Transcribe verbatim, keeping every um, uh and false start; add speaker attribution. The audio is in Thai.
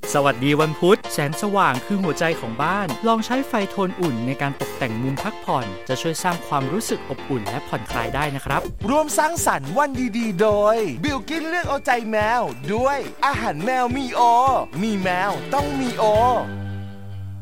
Speaker 1: สวัสดีวันพุธแสงสว่างคือหัวใจของบ้านลองใช้ไฟโทนอุ่นในการตกแต่งมุมพักผ่อนจะช่วยสร้างความรู้สึกอบอุ่นและผ่อนคลายได้นะครับ
Speaker 2: ร่วมสร้างสรรค์วันดีๆโดยบิลกิ้นเลือกเอาใจแมวด้วยอาหารแมวมีโอมีแมวต้องมีโอ